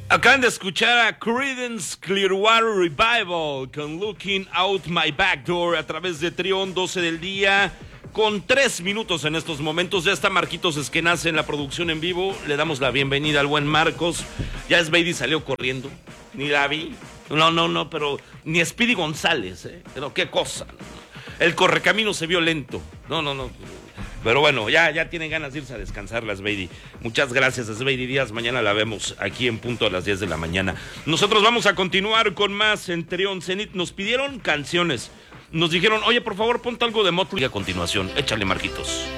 Acaban de escuchar a Creedence Clearwater Revival con Looking Out My Back Door a través de Trión 12 del día. Con 3 minutos en estos momentos, ya está Marquitos Esquenazi en la producción en vivo. Le damos la bienvenida al buen Marcos. Ya Speedy salió corriendo, ni la vi. No, pero ni Speedy González, pero qué cosa. El correcamino se vio lento. No. Pero bueno, ya tienen ganas de irse a descansar la Speedy. Muchas gracias, Speedy Díaz. Mañana la vemos aquí en punto a las 10 de la mañana. Nosotros vamos a continuar con más en Trión Zenit. Nos pidieron canciones. Nos dijeron, oye, por favor, ponte algo de Motley a continuación. Échale, Marquitos.